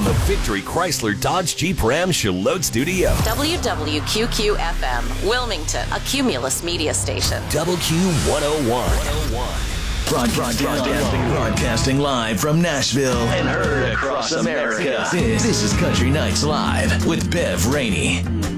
from the Victory Chrysler Dodge Jeep Ram Charlotte Studio. WWQQ-FM, Wilmington, a Cumulus media station. WQ101. Broadcasting live from Nashville and heard across America. This is Country Nights Live with Bev Rainey.